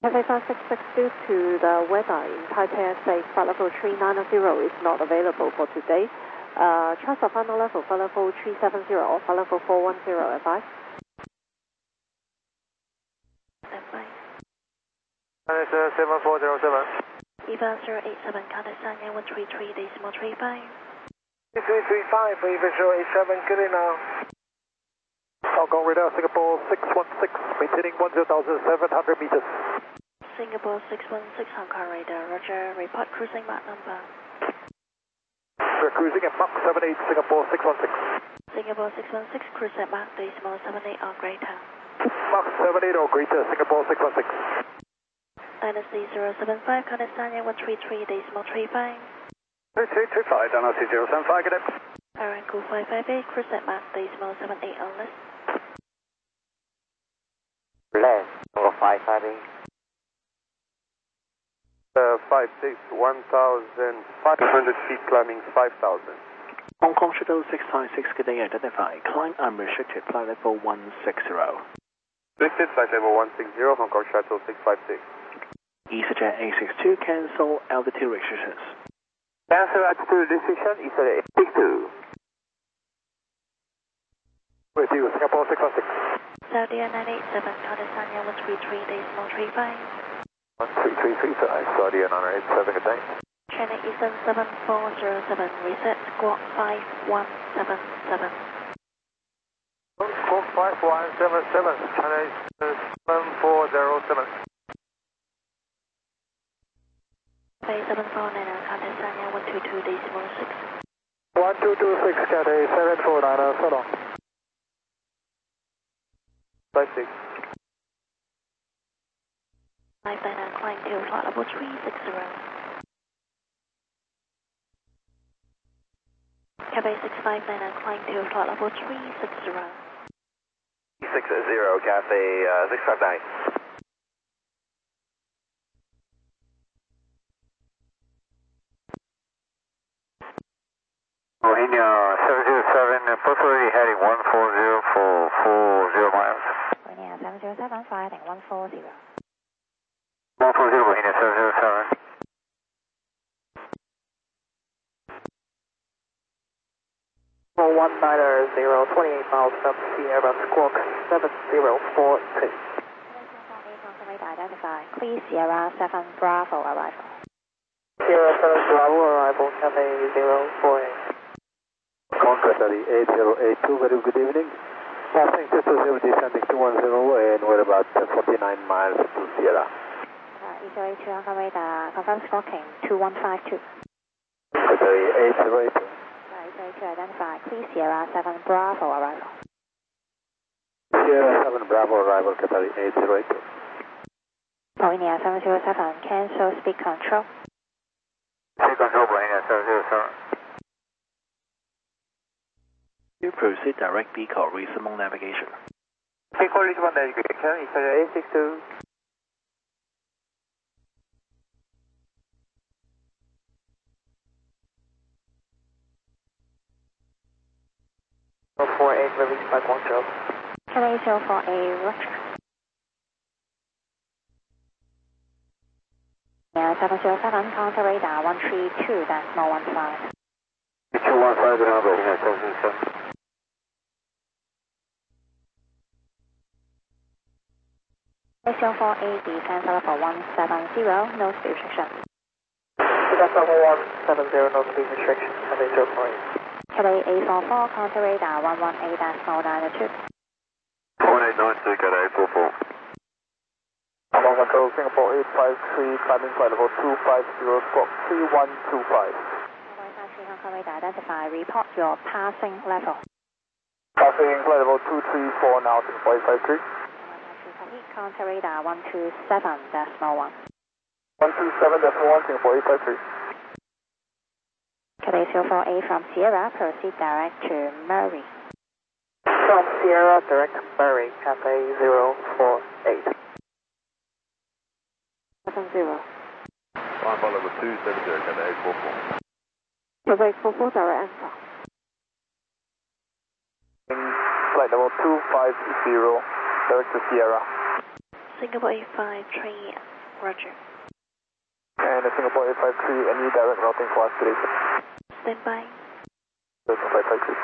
Cathay 566 due to the weather in Taipei SA, flight level 3990 is not available for today. Transfer final level, flight level 370 or flight level 410, advice. Standby. Canada 7407. EVA 087, Cathay Sanya 133, decimal 35. 3335, EVA 087, good enough. Hong Kong radar, Singapore 616, maintaining 10,700 meters. Singapore 616, Hong Kong radar, roger, report cruising Mach number. We're cruising at Mach 78, Singapore 616. Singapore 616, cruise at Mach decimal 78 or greater. Mach 78 or greater, Singapore 616. Dynasty 075, Cathay Sanya 133, decimal 35. 3335, Dynasty 075, good day. Aranco 558, cruise at Mach decimal 78 on list. Left, 558. 56, 1,500 feet climbing 5,000. Hong Kong Shuttle 656, good day, identify. Climb unrestricted, flight level 160. Restricted, flight level 160, Hong Kong Shuttle 656. EasyJet A62, cancel altitude restrictions. Cancel altitude restriction, EasyJet A62. With you, Singapore 616. Saudia 987, Cathay Sanya 133, decimal 35. 13335, Saudi 987, good day. China Eastern 7407, reset squawk 5177. Squawk 5177, China Eastern 7407. Bay 749, Cathay Sanya 122, decimal 6. 1226, Cathay 749, so long. 56. 599, climb to flight level 360. Cathay 6599, climb to flight level 360. 60, Cathay 659. Bohemia 707, possibly heading 140 for 40 miles. Bohemia 707, fighting 140. 140, Bohemia 707. For 190, 28 miles from Sierra, squawk 7042. Identify. Please Sierra 7 Bravo arrival. Sierra 7 Bravo arrival, Cathay 048. Contact 8082, very good evening. Passing 220, descending 210, and we're about 49 miles to Sierra. ECA 2 Hong Kong radar, confirm squawking 2152. Cathay 8082. ECA 2 identify. Please Sierra 7 Bravo arrival. Sierra 7 Bravo arrival, Cathay 8082. Bohemia 707, cancel speed control. Speed control, Bohemia 707. You proceed direct beacon reasonable navigation. Beacon reasonable navigation, EasyJet A62. release by control. Cathay 048, roger. Yeah, 707, counter radar 132, decimal 15. 215, good number, Bohemia 707. Cathay 048, descent level 170, no speed restriction. That's level 170, no speed restriction, Cathay 048. Cathay A44, counter radar 118, decimal 92. 1892, Cathay 44. Hong Kong Control, Singapore 853, climbing flight level 250, squawk 3125. Hong Kong radar identify, report your passing level. Passing flight level 234, now Singapore 853. Counter radar 127, decimal 1. 127, decimal 1, Singapore 853. Cathay 048 from Sierra, proceed direct to Murray. From Sierra, direct Murray, Cathay 048. 70. Climb flight level 270, Cathay 844. Cathay 44, direct answer. Flight level 250, direct to Sierra. Singapore 853, Roger. And Singapore 853, any direct routing for us today? Stand by. Singapore 853.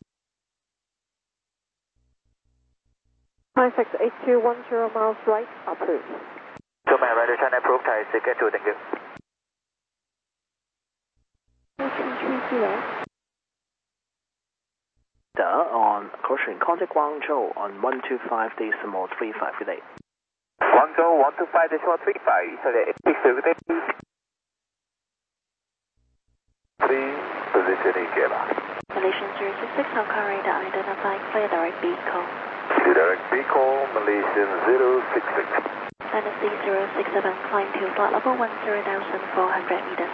568210 miles right, approved. So my rider channel approved, Thai Second 2, thank you. 8230. On caution, contact Guangzhou on 125.35 good day. Guangzhou 125.35, so the 86 good day. 3, position Ikela. Malaysian 066, Hong Kong radar identified, clear direct B call. Direct B call, Malaysian 066. Dynasty 067, climb to flight level 10,400 meters.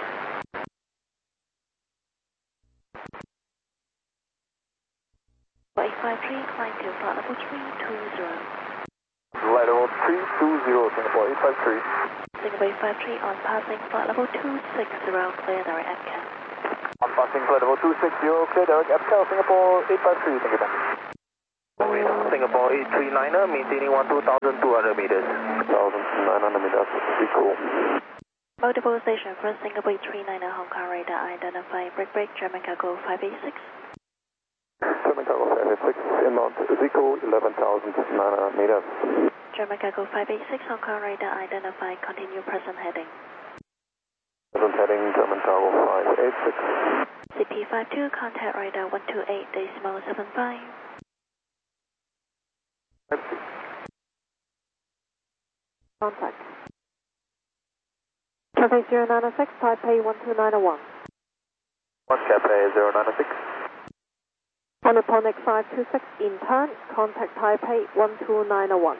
For 853, climb to flight level 320. Flight level 320, Singapore 853. Singapore 853 on passing flight level 260, clear direct FCAS. On passing flight level 260, clear direct FCAS, Singapore 853, thank you. Singapore 839er, maintaining 12,200 meters. 1,900 meters, be cool. Multiple station for Singapore 839er, Hong Kong radar identified, break, German cargo 586. German cargo 586, inbound Zico 11,900 meters. German cargo 586, Hong Kong radar identified, continue present heading. Present heading, German cargo 586. CP52, contact radar 128.75. Contact. Cathay 096, Taipei 12901. 1 Cathay 096. Panasonic 526, in turn, contact Taipei 12901.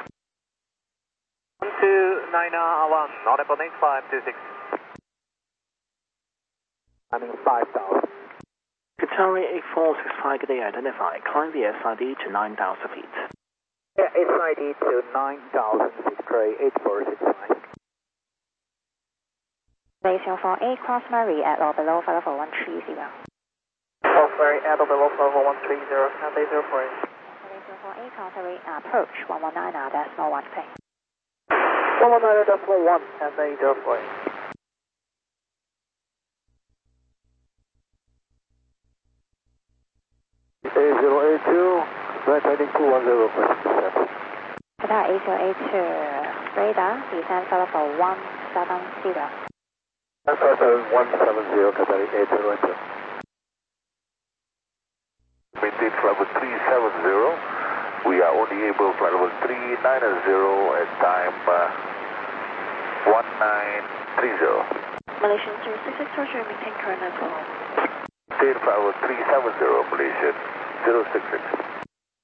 12901, Panasonic 526. Landing 5,000. Qatari 8465 good day identified, climb the SID to 9,000 feet. Yeah, SID to 9,000 feet, Cray 8465. Malaysia 48, cross Murray at or below flight level 130. Cross Murray at or below flight level 130, Cathay 048. Malaysia 48, contact approach 119.1 ping. 119.1, Cathay 048. A082, right heading 210, Qatar 8082, radar, descend flight level 170. That's 170, Qatar 8082. Maintain flight level 370. We are only able flight level 390 at time 1930. Malaysian 066, Roger, maintain current level. Maintain flight level 370, Malaysian 066.